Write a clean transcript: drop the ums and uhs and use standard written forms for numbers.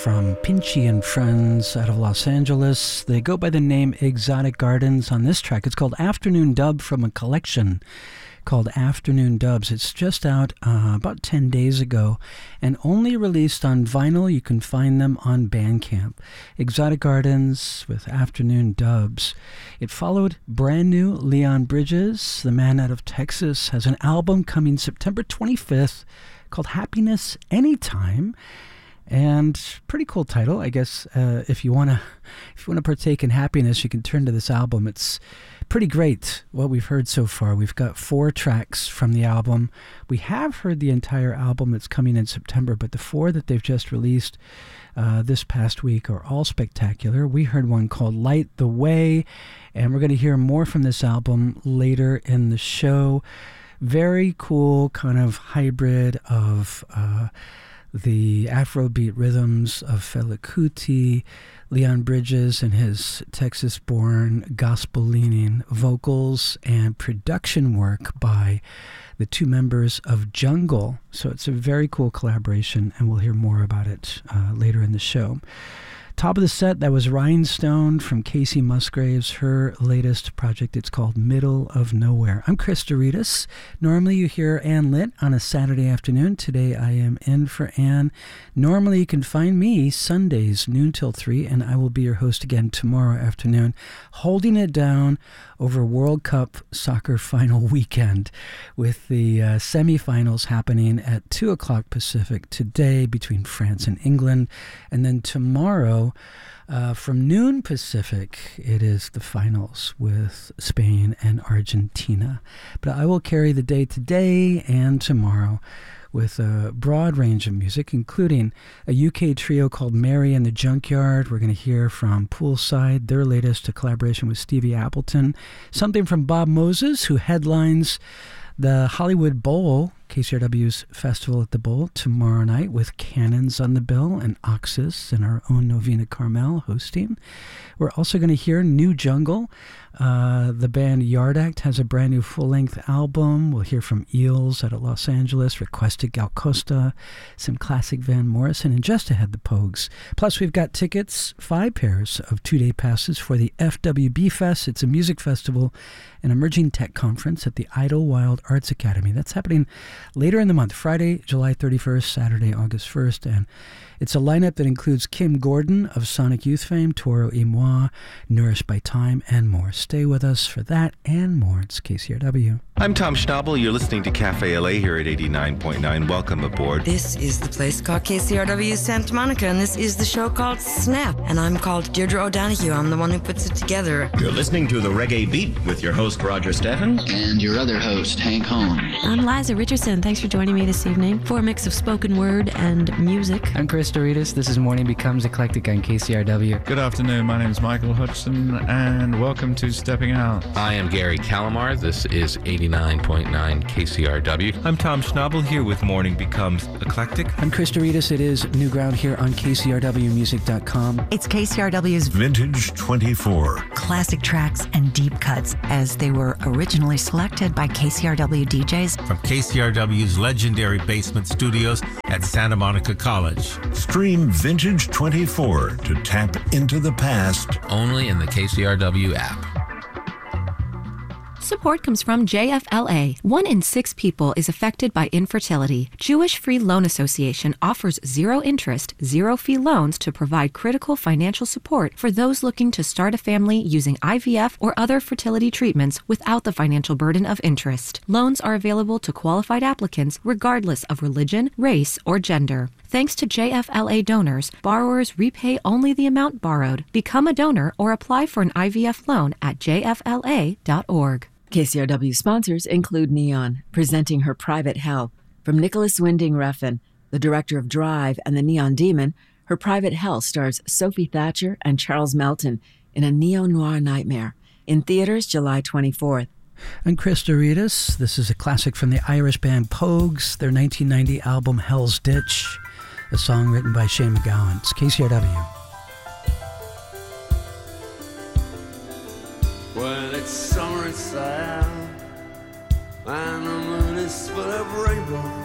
from Pinchy and Friends out of Los Angeles. They go by the name Exotic Gardens on this track. It's called Afternoon Dub from a collection called Afternoon Dubs. It's just out about 10 days ago and only released on vinyl. You can find them on Bandcamp. Exotic Gardens with Afternoon Dubs. It followed brand new Leon Bridges, the man out of Texas, has an album coming September 25th called Happiness Anytime. And pretty cool title, I guess. If you wanna partake in happiness, you can turn to this album. It's pretty great what we've heard so far. We've got 4 tracks from the album. We have heard the entire album that's coming in September, but the 4 that they've just released this past week are all spectacular. We heard one called Light the Way, and we're going to hear more from this album later in the show. Very cool kind of hybrid of the Afrobeat rhythms of Fela Kuti, Leon Bridges and his Texas-born gospel-leaning vocals, and production work by the 2 members of Jungle. So it's a very cool collaboration, and we'll hear more about it later in the show. Top of the set, that was Rhinestone from Casey Musgraves, her latest project. It's called Middle of Nowhere. I'm Chris Doritas. Normally you hear Ann Litt on a Saturday afternoon. Today I am in for Ann. Normally you can find me Sundays, noon till 3, and I will be your host again tomorrow afternoon, holding it down over World Cup soccer final weekend with the semifinals happening at 2 o'clock Pacific today between France and England. And then tomorrow, from noon Pacific, it is the finals with Spain and Argentina. But I will carry the day today and tomorrow with a broad range of music, including a UK trio called Mary and the Junkyard. We're going to hear from Poolside, their latest, a collaboration with Stevie Appleton. Something from Bob Moses, who headlines the Hollywood Bowl, KCRW's Festival at the Bowl, tomorrow night with Cannons on the bill and Oxus and our own Novena Carmel hosting. We're also going to hear New Jungle. The band Yard Act has a brand new full-length album. We'll hear from Eels out of Los Angeles, Requested Gal Costa, some classic Van Morrison, and just ahead the Pogues. Plus, we've got tickets, 5 pairs of 2-day passes for the FWB Fest. It's a music festival, an emerging tech conference at the Idlewild Arts Academy. That's happening later in the month, Friday, July 31st, Saturday, August 1st, and it's a lineup that includes Kim Gordon of Sonic Youth fame, Toro y Moi, Nourished by Time, and more. Stay with us for that and more. It's KCRW. I'm Tom Schnabel. You're listening to Cafe LA here at 89.9. Welcome aboard. This is the place called KCRW Santa Monica, and this is the show called Snap. And I'm called Deirdre O'Donoghue. I'm the one who puts it together. You're listening to The Reggae Beat with your host, Roger Steffens. And your other host, Hank Holmes. I'm Liza Richardson. Thanks for joining me this evening for a mix of spoken word and music. I'm Chris Doritas. This is Morning Becomes Eclectic on KCRW. Good afternoon. My name is Michael Hudson, and welcome to Stepping Out. I am Gary Calamar. This is 89.9 KCRW. I'm Tom Schnabel here with Morning Becomes Eclectic. I'm Chris Doritas. It is New Ground here on KCRWmusic.com. It's KCRW's Vintage 24. Classic tracks and deep cuts as they were originally selected by KCRW DJs. From KCRW's legendary basement studios at Santa Monica College. Stream Vintage 24 to tap into the past. Only in the KCRW app. Support comes from JFLA. 1 in 6 people is affected by infertility. Jewish Free Loan Association offers 0 interest, 0 fee loans to provide critical financial support for those looking to start a family using IVF or other fertility treatments without the financial burden of interest. Loans are available to qualified applicants regardless of religion, race, or gender. Thanks to JFLA donors, borrowers repay only the amount borrowed. Become a donor or apply for an IVF loan at jfla.org. KCRW sponsors include Neon, presenting Her Private Hell. From Nicholas Winding Refn, the director of Drive and The Neon Demon, Her Private Hell stars Sophie Thatcher and Charles Melton in a neo-noir nightmare. In theaters July 24th. I'm Chris Doritas. This is a classic from the Irish band Pogues, their 1990 album Hell's Ditch, a song written by Shane MacGowan. It's KCRW. Well, it's summer inside, and the moon is full of rainbows.